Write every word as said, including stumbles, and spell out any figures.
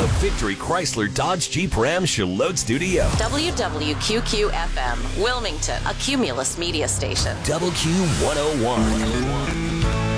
the Victory Chrysler Dodge Jeep Ram Charlotte Studio. W W Q Q F M, Wilmington, a Cumulus media station. Double Q one oh one.